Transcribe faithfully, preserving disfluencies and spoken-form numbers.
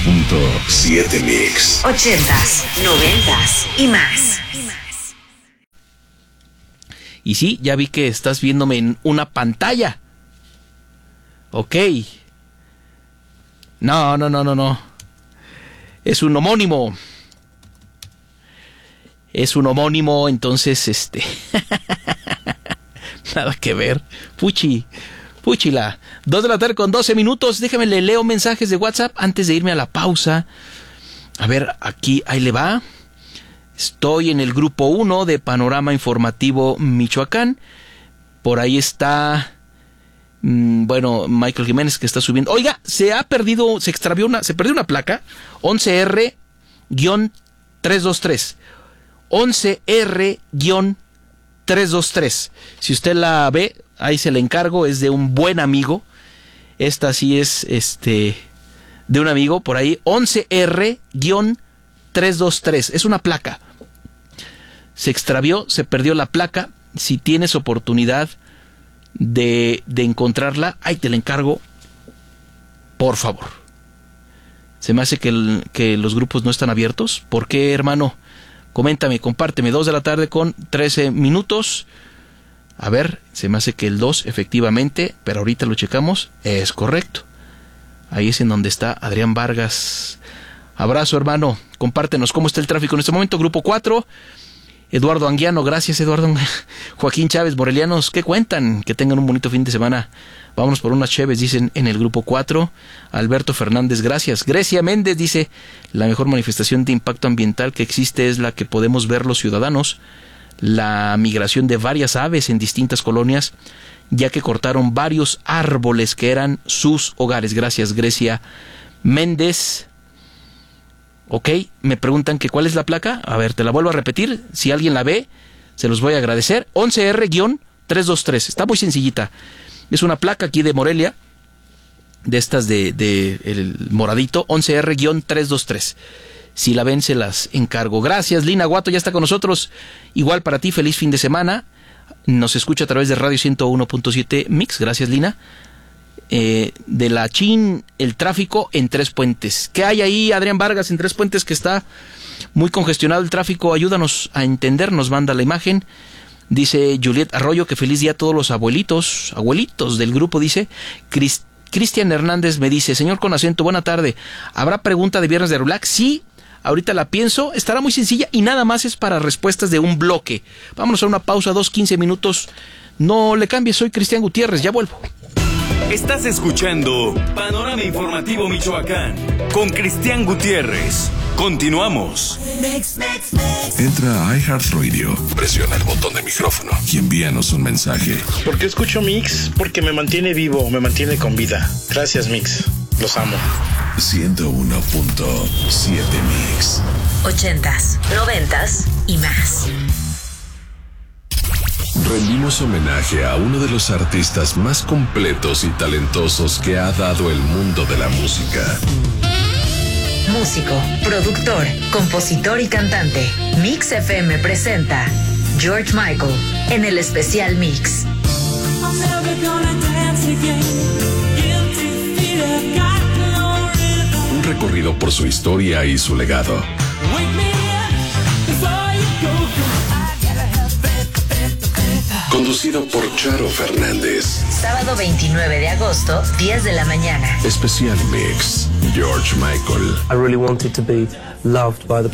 punto siete Mix. Ochentas, noventas y más. Y sí, ya vi que estás viéndome en una pantalla. Ok. No, no, no, no, no. Es un homónimo. Es un homónimo, entonces, este... Nada que ver. Puchi. Puchila. Dos de la tarde con doce minutos. Déjame le leo mensajes de WhatsApp antes de irme a la pausa. A ver, aquí, ahí le va. Estoy en el grupo uno de Panorama Informativo Michoacán. Por ahí está, mmm, bueno, Michael Jiménez que está subiendo. Oiga, se ha perdido, se extravió una, se perdió una placa. once erre trescientos veintitrés. once erre trescientos veintitrés. Si usted la ve, ahí se la encargo. Es de un buen amigo. Esta sí es, este, de un amigo por ahí. once erre trescientos veintitrés. Es una placa. Se extravió, se perdió la placa. Si tienes oportunidad de, de encontrarla, ahí te la encargo. Por favor. Se me hace que, el, que los grupos no están abiertos. ¿Por qué, hermano? Coméntame, compárteme. Dos de la tarde con trece minutos. A ver, se me hace que el dos, efectivamente, pero ahorita lo checamos. Es correcto. Ahí es en donde está Adrián Vargas. Abrazo, hermano. Compártenos cómo está el tráfico en este momento. Grupo cuatro. Eduardo Anguiano, gracias, Eduardo. Joaquín Chávez, morelianos, ¿qué cuentan? Que tengan un bonito fin de semana. Vámonos por unas cheves, dicen en el grupo cuatro. Alberto Fernández, gracias. Grecia Méndez dice, la mejor manifestación de impacto ambiental que existe es la que podemos ver los ciudadanos. La migración de varias aves en distintas colonias, ya que cortaron varios árboles que eran sus hogares. Gracias, Grecia Méndez. Ok, me preguntan que cuál es la placa. A ver, te la vuelvo a repetir. Si alguien la ve, se los voy a agradecer. once erre trescientos veintitrés. Está muy sencillita. Es una placa aquí de Morelia. De estas de, de el moradito. once erre trescientos veintitrés. Si la ven, se las encargo. Gracias, Lina Guato, ya está con nosotros. Igual para ti, feliz fin de semana. Nos escucha a través de Radio ciento uno punto siete Mix. Gracias, Lina. Eh, de la Chin, el tráfico en Tres Puentes. ¿Qué hay ahí, Adrián Vargas, en Tres Puentes, que está muy congestionado el tráfico? Ayúdanos a entender, nos manda la imagen. Dice Juliet Arroyo que feliz día a todos los abuelitos, abuelitos del grupo, dice. Crist- Cristian Hernández me dice, señor con acento, buena tarde. ¿Habrá pregunta de Viernes de Relax? Sí, ahorita la pienso, estará muy sencilla y nada más es para respuestas de un bloque. Vámonos a una pausa, dos, quince minutos. No le cambies, soy Cristian Gutiérrez, ya vuelvo. Estás escuchando Panorama Informativo Michoacán con Cristian Gutiérrez. Continuamos. Entra a iHeartRadio, presiona el botón de micrófono y envíanos un mensaje. ¿Por qué escucho Mix? Porque me mantiene vivo, me mantiene con vida. Gracias, Mix. Los amo. ciento uno punto siete Mix. Ochentas, noventas y más. Rendimos homenaje a uno de los artistas más completos y talentosos que ha dado el mundo de la música. Músico, productor, compositor y cantante. Mix F M presenta George Michael en el especial Mix. Un recorrido por su historia y su legado. Conducido por Charo Fernández. Sábado veintinueve de agosto, diez de la mañana. Especial Mix, George Michael. I really wanted to be loved by the